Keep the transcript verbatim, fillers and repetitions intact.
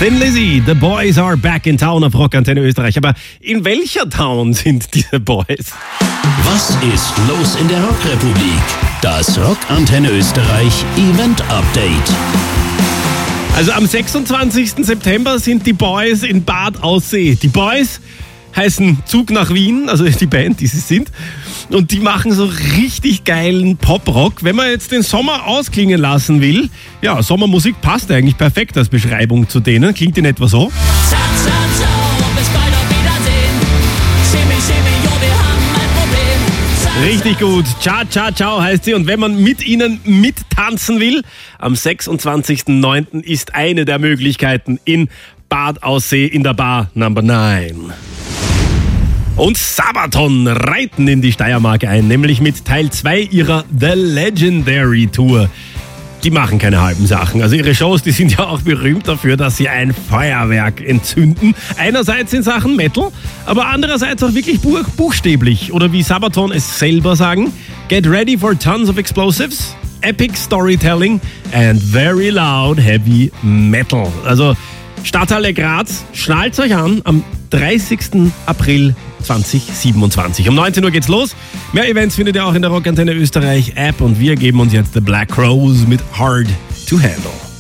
Thin Lizzy, The Boys are back in town auf Rockantenne Österreich. Aber in welcher Town sind diese Boys? Was ist los in der Rockrepublik? Das Rockantenne Österreich Event Update. Also am sechsundzwanzigsten September sind die Boys in Bad Aussee. Die Boys heißen Zug nach Wien, also die Band, die sie sind. Und die machen so richtig geilen Pop-Rock. Wenn man jetzt den Sommer ausklingen lassen will, ja, Sommermusik passt eigentlich perfekt als Beschreibung zu denen. Klingt in etwa so. Ciao, ciao, ciao, bis bald auf Wiedersehen. Shimmy, shimmy, jo, wir haben ein Problem. Richtig gut. Ciao, ciao, ciao heißt sie. Und wenn man mit ihnen mittanzen will, am sechsundzwanzigsten neunten ist eine der Möglichkeiten in Bad Aussee in der Bar Number neun. Und Sabaton reiten in die Steiermark ein, nämlich mit Teil zwei ihrer The Legendary Tour. Die machen keine halben Sachen. Also ihre Shows, die sind ja auch berühmt dafür, dass sie ein Feuerwerk entzünden. Einerseits in Sachen Metal, aber andererseits auch wirklich buch- buchstäblich. Oder wie Sabaton es selber sagen, get ready for tons of explosives, epic storytelling and very loud heavy metal. Also Stadthalle Graz, schnallt euch an am dreißigsten April zweitausendsiebenundzwanzig. Um neunzehn Uhr geht's los. Mehr Events findet ihr auch in der Rockantenne Österreich App und wir geben uns jetzt The Black Crowes mit Hard to Handle.